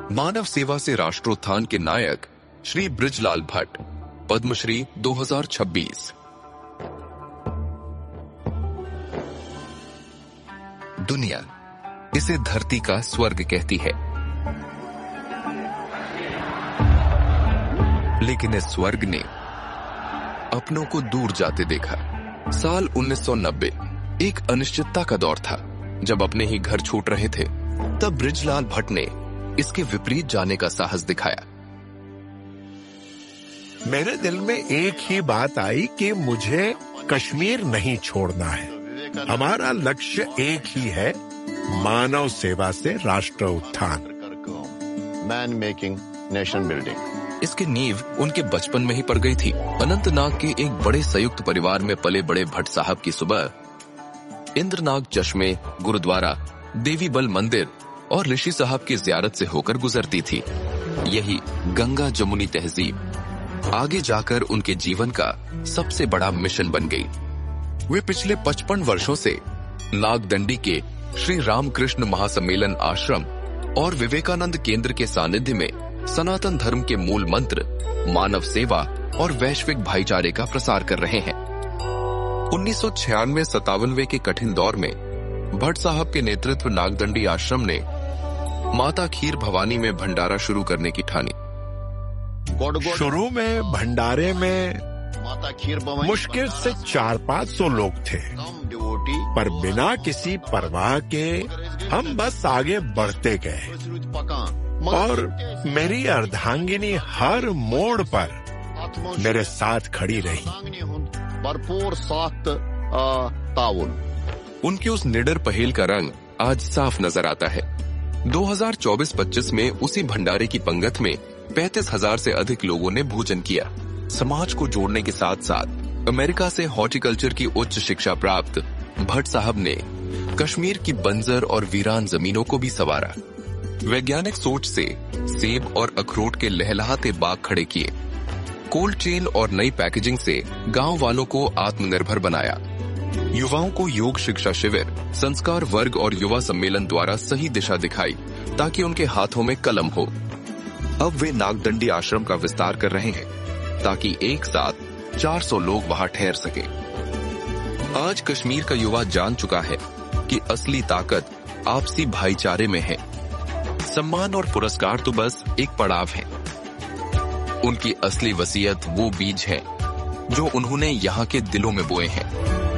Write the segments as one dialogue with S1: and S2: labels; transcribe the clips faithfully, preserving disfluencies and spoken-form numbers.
S1: मानव सेवा से राष्ट्रोत्थान के नायक श्री बृजलाल भट्ट, पद्मश्री दो हज़ार छब्बीस। दुनिया इसे धरती का स्वर्ग कहती है, लेकिन इस स्वर्ग ने अपनों को दूर जाते देखा। साल उन्नीस सौ नब्बे एक अनिश्चितता का दौर था। जब अपने ही घर छूट रहे थे, तब बृजलाल भट्ट ने इसके विपरीत जाने का साहस दिखाया।
S2: मेरे दिल में एक ही बात आई कि मुझे कश्मीर नहीं छोड़ना है। हमारा लक्ष्य एक ही है, मानव सेवा से राष्ट्र उत्थान,
S3: मैन मेकिंग नेशन बिल्डिंग।
S1: इसकी नींव उनके बचपन में ही पड़ गई थी। अनंतनाग के एक बड़े संयुक्त परिवार में पले बड़े भट्ट साहब की सुबह इंद्रनाग चश्मे, गुरुद्वारा, देवी बल मंदिर और ऋषि साहब की ज़ियारत से होकर गुजरती थी। यही गंगा जमुनी तहजीब आगे जाकर उनके जीवन का सबसे बड़ा मिशन बन गई। वे पिछले पचपन वर्षों से नागदंडी के श्री रामकृष्ण महासम्मेलन आश्रम और विवेकानंद केंद्र के सानिध्य में सनातन धर्म के मूल मंत्र, मानव सेवा और वैश्विक भाईचारे का प्रसार कर रहे हैं। उन्नीस सौ छियानवे सतावनवे के कठिन दौर में भट्ट साहब के नेतृत्व नागदंडी आश्रम ने माता खीर भवानी में भंडारा शुरू करने की ठानी।
S2: शुरू में भंडारे में
S3: माता खीर भवानी
S2: मुश्किल से चार पाँच सौ लोग थे, पर बिना किसी परवाह के हम बस आगे बढ़ते गए और मेरी अर्धांगिनी हर मोड़ पर मेरे साथ खड़ी रही।
S3: भरपूर साथ ताउन।
S1: उनके उस निडर पहेल का रंग आज साफ नजर आता है। दो हज़ार चौबीस पच्चीस में उसी भंडारे की पंगत में पैंतीस हजार से अधिक लोगों ने भोजन किया। समाज को जोड़ने के साथ साथ अमेरिका से हॉर्टिकल्चर की उच्च शिक्षा प्राप्त भट्ट साहब ने कश्मीर की बंजर और वीरान जमीनों को भी संवारा। वैज्ञानिक सोच से सेब और अखरोट के लहलहाते बाग खड़े किए। कोल्ड चेन और नई पैकेजिंग से गांव वालों को आत्मनिर्भर बनाया। युवाओं को योग शिक्षा शिविर, संस्कार वर्ग और युवा सम्मेलन द्वारा सही दिशा दिखाई ताकि उनके हाथों में कलम हो। अब वे नागदंडी आश्रम का विस्तार कर रहे हैं ताकि एक साथ चार सौ लोग वहां ठहर सके। आज कश्मीर का युवा जान चुका है कि असली ताकत आपसी भाईचारे में है। सम्मान और पुरस्कार तो बस एक पड़ाव है। उनकी असली वसीयत वो बीज है जो उन्होंने यहाँ के दिलों में बोए हैं।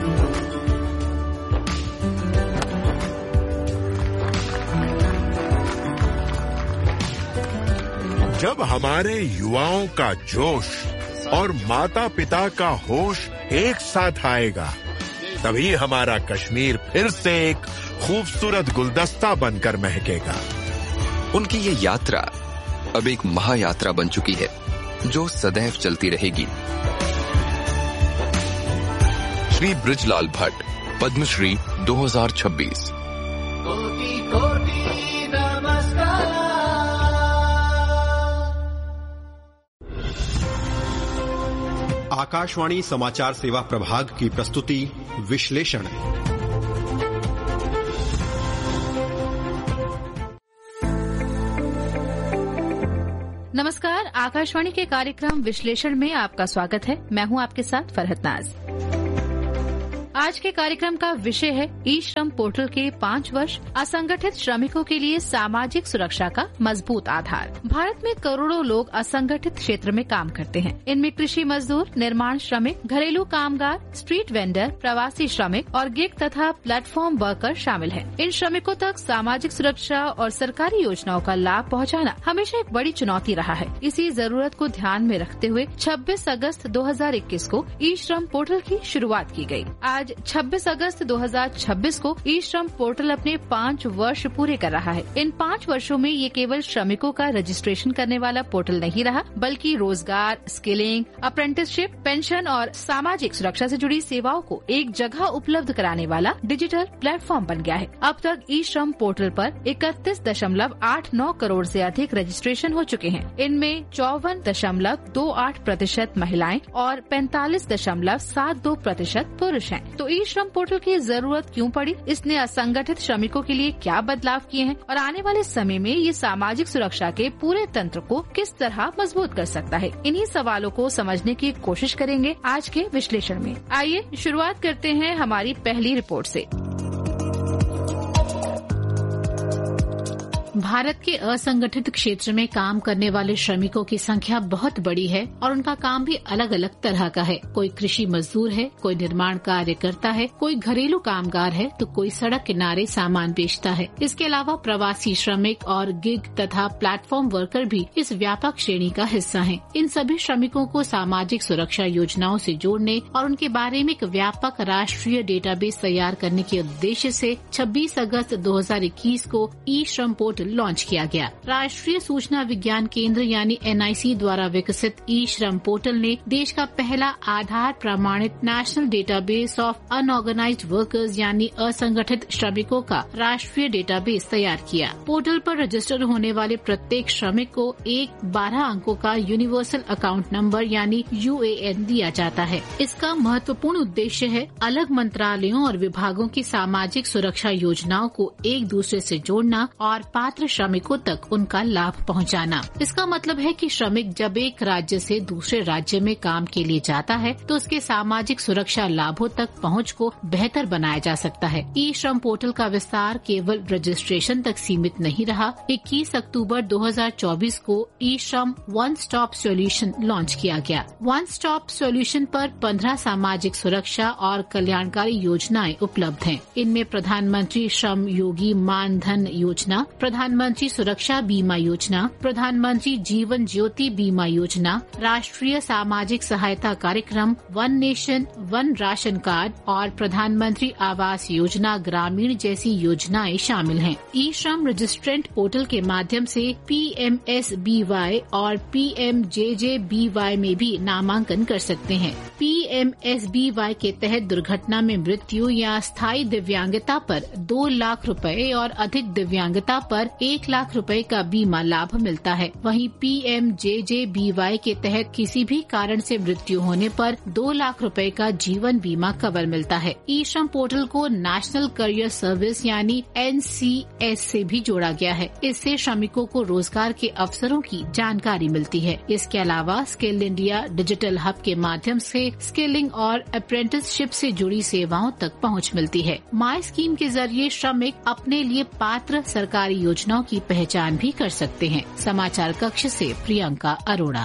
S2: जब हमारे युवाओं का जोश और माता पिता का होश एक साथ आएगा, तभी हमारा कश्मीर फिर से एक खूबसूरत गुलदस्ता बनकर महकेगा।
S1: उनकी ये यात्रा अब एक महायात्रा बन चुकी है जो सदैव चलती रहेगी। श्री बृजलाल भट्ट, पद्मश्री दो हज़ार छब्बीस।
S4: कोटि कोटि नमस्कार।
S5: आकाशवाणी समाचार सेवा प्रभाग की प्रस्तुति विश्लेषण।
S6: नमस्कार, आकाशवाणी के कार्यक्रम विश्लेषण में आपका स्वागत है। मैं हूं आपके साथ फरहत नाज। आज के कार्यक्रम का विषय है ई श्रम पोर्टल के पाँच वर्ष, असंगठित श्रमिकों के लिए सामाजिक सुरक्षा का मजबूत आधार। भारत में करोड़ों लोग असंगठित क्षेत्र में काम करते हैं। इनमें कृषि मजदूर, निर्माण श्रमिक, घरेलू कामगार, स्ट्रीट वेंडर, प्रवासी श्रमिक और गिग तथा प्लेटफॉर्म वर्कर शामिल हैं। इन श्रमिकों तक सामाजिक सुरक्षा और सरकारी योजनाओं का लाभ पहुंचाना हमेशा एक बड़ी चुनौती रहा है। इसी जरूरत को ध्यान में रखते हुए छब्बीस अगस्त दो हज़ार इक्कीस को ई श्रम पोर्टल की शुरुआत की गई। आज छब्बीस अगस्त दो हज़ार छब्बीस को ई श्रम पोर्टल अपने पाँच वर्ष पूरे कर रहा है। इन पाँच वर्षों में ये केवल श्रमिकों का रजिस्ट्रेशन करने वाला पोर्टल नहीं रहा, बल्कि रोजगार, स्किलिंग, अप्रेंटिसशिप, पेंशन और सामाजिक सुरक्षा से जुड़ी सेवाओं को एक जगह उपलब्ध कराने वाला डिजिटल प्लेटफॉर्म बन गया है। अब तक ई श्रम पोर्टल पर इकतीस दशमलव आठ नौ करोड़ से अधिक रजिस्ट्रेशन हो चुके हैं। इनमें चौवन दशमलव दो आठ प्रतिशत महिलाएं और पैंतालीस दशमलव सात दो प्रतिशत पुरुष हैं। तो ई श्रम पोर्टल की जरूरत क्यों पड़ी, इसने असंगठित श्रमिकों के लिए क्या बदलाव किए हैं और आने वाले समय में ये सामाजिक सुरक्षा के पूरे तंत्र को किस तरह मजबूत कर सकता है, इन्हीं सवालों को समझने की कोशिश करेंगे आज के विश्लेषण में। आइए शुरुआत करते हैं हमारी पहली रिपोर्ट से। भारत के असंगठित क्षेत्र में काम करने वाले श्रमिकों की संख्या बहुत बड़ी है और उनका काम भी अलग अलग तरह का है। कोई कृषि मजदूर है, कोई निर्माण कार्य करता है, कोई घरेलू कामगार है, तो कोई सड़क किनारे सामान बेचता है। इसके अलावा प्रवासी श्रमिक और गिग तथा प्लेटफॉर्म वर्कर भी इस व्यापक श्रेणी का हिस्सा हैं। इन सभी श्रमिकों को सामाजिक सुरक्षा योजनाओं से जोड़ने और उनके बारे में एक व्यापक राष्ट्रीय डेटाबेस तैयार करने के उद्देश्य से छब्बीस अगस्त दो हजार इक्कीस को ई श्रम पोर्टल लॉन्च किया गया। राष्ट्रीय सूचना विज्ञान केंद्र यानी एन आई सी द्वारा विकसित ई श्रम पोर्टल ने देश का पहला आधार प्रमाणित national database of unorganised workers यानी असंगठित श्रमिकों का राष्ट्रीय डेटाबेस तैयार किया। पोर्टल पर रजिस्टर होने वाले प्रत्येक श्रमिक को एक बारह अंकों का यूनिवर्सल अकाउंट नंबर यानी यू ए एन दिया जाता है। इसका महत्वपूर्ण उद्देश्य है अलग मंत्रालयों और विभागों की सामाजिक सुरक्षा योजनाओं को एक दूसरे से जोड़ना और पात्र श्रमिकों तक उनका लाभ पहुंचाना। इसका मतलब है कि श्रमिक जब एक राज्य से दूसरे राज्य में काम के लिए जाता है तो उसके सामाजिक सुरक्षा लाभों तक पहुंच को बेहतर बनाया जा सकता है। ई श्रम पोर्टल का विस्तार केवल रजिस्ट्रेशन तक सीमित नहीं रहा। इक्कीस अक्टूबर दो हजार चौबीस को ई श्रम वन स्टॉप सॉल्यूशन लॉन्च किया गया। वन स्टॉप सॉल्यूशन पर पंद्रह सामाजिक सुरक्षा और कल्याणकारी योजनाएं उपलब्ध हैं। इनमें प्रधानमंत्री श्रम योगी मान धन योजना, प्रधानमंत्री सुरक्षा बीमा योजना, प्रधानमंत्री जीवन ज्योति बीमा योजना, राष्ट्रीय सामाजिक सहायता कार्यक्रम, one nation one ration card और प्रधानमंत्री आवास योजना ग्रामीण जैसी योजनाएं शामिल हैं। ई श्रम रजिस्ट्रेंट पोर्टल के माध्यम से P M S B Y और पी एम जे जे बी वाई में भी नामांकन कर सकते हैं। P M S B Y के तहत दुर्घटना में मृत्यु या स्थायी दिव्यांगता पर दो लाख रुपए और अधिक दिव्यांगता पर एक लाख रुपए का बीमा लाभ मिलता है। वहीं पी एम जे जे बी वाई के तहत किसी भी कारण से मृत्यु होने पर दो लाख रुपए का जीवन बीमा कवर मिलता है। ई श्रम पोर्टल को नेशनल करियर सर्विस यानी एन सी एस से भी जोड़ा गया है। इससे श्रमिकों को रोजगार के अवसरों की जानकारी मिलती है। इसके अलावा स्किल इंडिया डिजिटल हब के माध्यम से स्किलिंग और अप्रेंटिसशिप से जुड़ी सेवाओं तक पहुंच मिलती है। माई स्कीम के जरिए श्रमिक अपने लिए पात्र सरकारी योजनाओं की पहचान भी कर सकते हैं। समाचार कक्ष से प्रियंका अरोड़ा।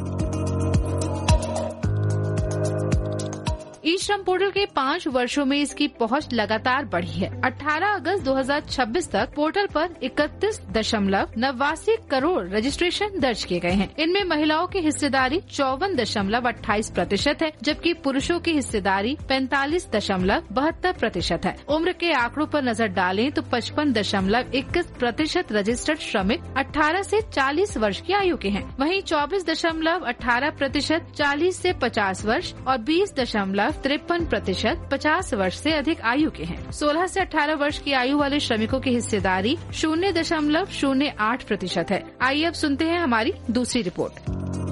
S6: ई श्रम पोर्टल के पाँच वर्षों में इसकी पहुंच लगातार बढ़ी है। अठारह अगस्त दो हजार छब्बीस तक पोर्टल पर इकतीस दशमलव नवासी करोड़ रजिस्ट्रेशन दर्ज किए गए हैं। इनमें महिलाओं की हिस्सेदारी चौवन दशमलव अट्ठाईस प्रतिशत है, जबकि पुरुषों की हिस्सेदारी पैंतालीस दशमलव बहत्तर प्रतिशत है। उम्र के आंकड़ों पर नजर डालें तो पचपन दशमलव इक्कीस प्रतिशत रजिस्टर्ड श्रमिक अठारह से चालीस वर्ष की आयु के हैं। वहीं चौबीस दशमलव अठारह प्रतिशत चालीस से पचास वर्ष और बीस दशमलव तिरपन प्रतिशत पचास वर्ष से अधिक आयु के हैं। सोलह से अठारह वर्ष की आयु वाले श्रमिकों की हिस्सेदारी शून्य दशमलव शून्य आठ प्रतिशत है। आइए अब सुनते हैं हमारी दूसरी रिपोर्ट।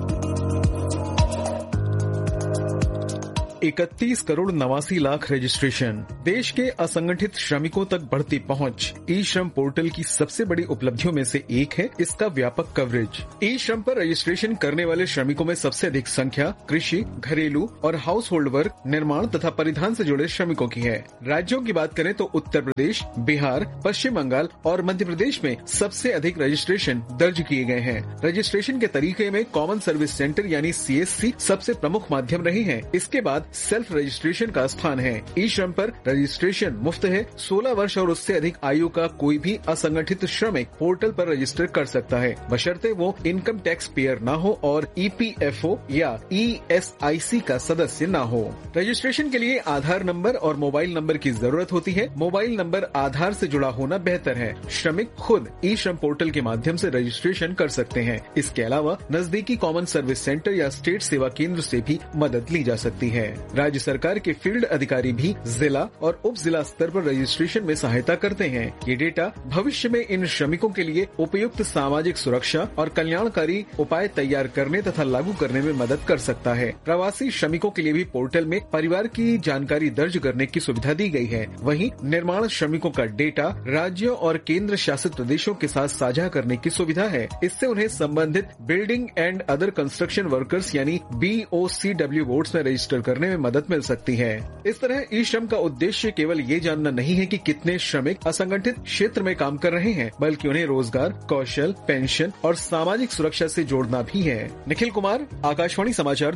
S7: इकतीस करोड़ नवासी लाख रजिस्ट्रेशन। देश के असंगठित श्रमिकों तक बढ़ती पहुंच ई श्रम पोर्टल की सबसे बड़ी उपलब्धियों में से एक है इसका व्यापक कवरेज। ई श्रम पर रजिस्ट्रेशन करने वाले श्रमिकों में सबसे अधिक संख्या कृषि, घरेलू और हाउस होल्ड वर्क, निर्माण तथा परिधान से जुड़े श्रमिकों की है। राज्यों की बात करें तो उत्तर प्रदेश, बिहार, पश्चिम बंगाल और मध्य प्रदेश में सबसे अधिक रजिस्ट्रेशन दर्ज किए गए हैं। रजिस्ट्रेशन के तरीके में कॉमन सर्विस सेंटर यानी सी एस सी सबसे प्रमुख माध्यम रहे हैं। इसके बाद सेल्फ रजिस्ट्रेशन का स्थान है। ई श्रम पर रजिस्ट्रेशन मुफ्त है। सोलह वर्ष और उससे अधिक आयु का कोई भी असंगठित श्रमिक पोर्टल पर रजिस्टर कर सकता है, बशर्ते वो इनकम टैक्स पेयर न हो और ई पी एफ ओ या ई एस आई सी का सदस्य न हो। रजिस्ट्रेशन के लिए आधार नंबर और मोबाइल नंबर की जरूरत होती है। मोबाइल नंबर आधार से जुड़ा होना बेहतर है। श्रमिक खुद ई श्रम पोर्टल के माध्यम से रजिस्ट्रेशन कर सकते हैं। इसके अलावा नजदीकी कॉमन सर्विस सेंटर या स्टेट सेवा केंद्र से भी मदद ली जा सकती है। राज्य सरकार के फील्ड अधिकारी भी जिला और उप जिला स्तर पर रजिस्ट्रेशन में सहायता करते हैं। ये डेटा भविष्य में इन श्रमिकों के लिए उपयुक्त सामाजिक सुरक्षा और कल्याणकारी उपाय तैयार करने तथा लागू करने में मदद कर सकता है। प्रवासी श्रमिकों के लिए भी पोर्टल में परिवार की जानकारी दर्ज करने की सुविधा दी गई है। वहीं निर्माण श्रमिकों का डेटा राज्यों और केंद्र शासित प्रदेशों के साथ साझा करने की सुविधा है। इससे उन्हें संबंधित building and other construction workers यानी B O C W boards में रजिस्टर करने में मदद मिल सकती है। इस तरह ई श्रम का उद्देश्य केवल ये जानना नहीं है कि कितने श्रमिक असंगठित क्षेत्र में काम कर रहे हैं, बल्कि उन्हें रोजगार, कौशल, पेंशन और सामाजिक सुरक्षा से जोड़ना भी है। निखिल कुमार, आकाशवाणी समाचार।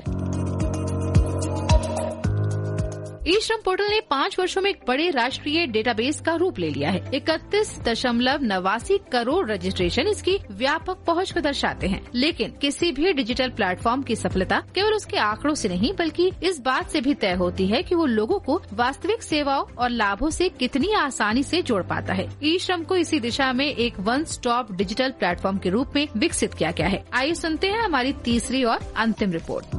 S6: ई श्रम पोर्टल ने पाँच वर्षों में एक बड़े राष्ट्रीय डेटाबेस का रूप ले लिया है। इकतीस दशमलव नवासी करोड़ रजिस्ट्रेशन इसकी व्यापक पहुंच को दर्शाते हैं। लेकिन किसी भी डिजिटल प्लेटफॉर्म की सफलता केवल उसके आंकड़ों से नहीं, बल्कि इस बात से भी तय होती है कि वो लोगों को वास्तविक सेवाओं और लाभों से कितनी आसानी से जोड़ पाता है। ई श्रम को इसी दिशा में एक वन स्टॉप डिजिटल प्लेटफॉर्म के रूप में विकसित किया गया है। आइए सुनते हैं हमारी तीसरी और अंतिम रिपोर्ट।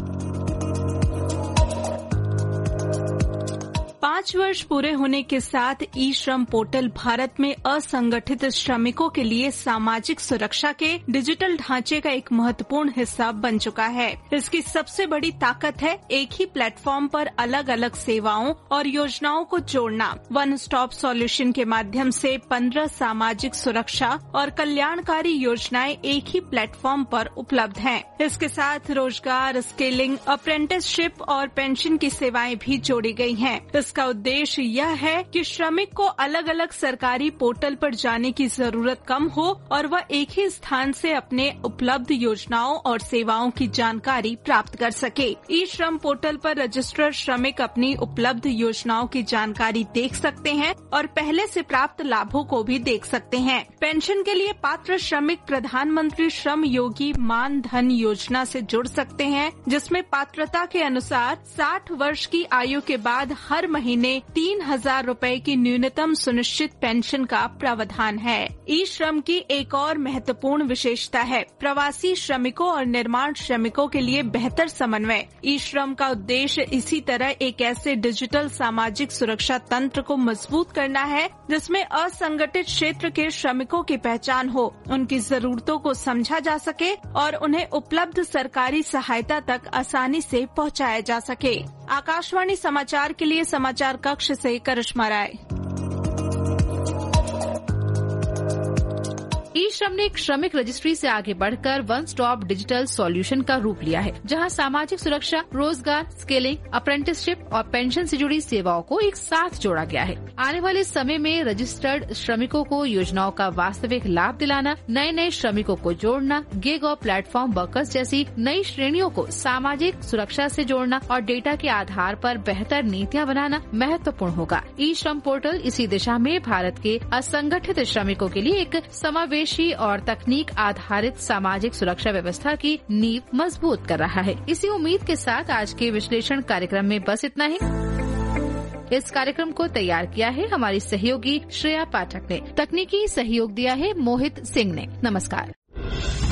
S8: पाँच वर्ष पूरे होने के साथ ई श्रम पोर्टल भारत में असंगठित श्रमिकों के लिए सामाजिक सुरक्षा के डिजिटल ढांचे का एक महत्वपूर्ण हिस्सा बन चुका है। इसकी सबसे बड़ी ताकत है एक ही प्लेटफॉर्म पर अलग अलग सेवाओं और योजनाओं को जोड़ना। वन स्टॉप सॉल्यूशन के माध्यम से पंद्रह सामाजिक सुरक्षा और कल्याणकारी योजनाएं एक ही प्लेटफॉर्म पर उपलब्ध हैं। इसके साथ रोजगार, स्किलिंग, अप्रेंटिसशिप और पेंशन की सेवाएं भी जोड़ी गई हैं। इसका उद्देश्य यह है कि श्रमिक को अलग अलग सरकारी पोर्टल पर जाने की जरूरत कम हो और वह एक ही स्थान से अपने उपलब्ध योजनाओं और सेवाओं की जानकारी प्राप्त कर सके। ई श्रम पोर्टल पर रजिस्टर्ड श्रमिक अपनी उपलब्ध योजनाओं की जानकारी देख सकते हैं और पहले से प्राप्त लाभों को भी देख सकते हैं। पेंशन के लिए पात्र श्रमिक प्रधानमंत्री श्रम योगी मान धन योजना से जुड़ सकते हैं, जिसमें पात्रता के अनुसार साठ वर्ष की आयु के बाद हर महीने तीन हजार रूपए की न्यूनतम सुनिश्चित पेंशन का प्रावधान है। ई श्रम की एक और महत्वपूर्ण विशेषता है प्रवासी श्रमिकों और निर्माण श्रमिकों के लिए बेहतर समन्वय। ई श्रम का उद्देश्य इसी तरह एक ऐसे डिजिटल सामाजिक सुरक्षा तंत्र को मजबूत करना है जिसमें असंगठित क्षेत्र के श्रमिकों की पहचान हो, उनकी जरूरतों को समझा जा सके और उन्हें उपलब्ध सरकारी सहायता तक आसानी से पहुंचाया जा सके। आकाशवाणी समाचार के लिए समाचार कक्ष से करिश्मा राय।
S6: ई श्रम ने एक श्रमिक रजिस्ट्री से आगे बढ़कर वन स्टॉप डिजिटल सॉल्यूशन का रूप लिया है, जहां सामाजिक सुरक्षा, रोजगार, स्किलिंग, अप्रेंटिसशिप और पेंशन से जुड़ी सेवाओं को एक साथ जोड़ा गया है। आने वाले समय में रजिस्टर्ड श्रमिकों को योजनाओं का वास्तविक लाभ दिलाना, नए नए श्रमिकों को जोड़ना, गिग और प्लेटफॉर्म वर्कर्स जैसी नई श्रेणियों को सामाजिक सुरक्षा से जोड़ना और डेटा के आधार पर बेहतर नीतियाँ बनाना महत्वपूर्ण होगा। ई श्रम पोर्टल इसी दिशा में भारत के असंगठित श्रमिकों के लिए एक समावेशी और तकनीक आधारित सामाजिक सुरक्षा व्यवस्था की नींव मजबूत कर रहा है। इसी उम्मीद के साथ आज के विश्लेषण कार्यक्रम में बस इतना ही। इस कार्यक्रम को तैयार किया है हमारी सहयोगी श्रेया पाठक ने, तकनीकी सहयोग दिया है मोहित सिंह ने। नमस्कार।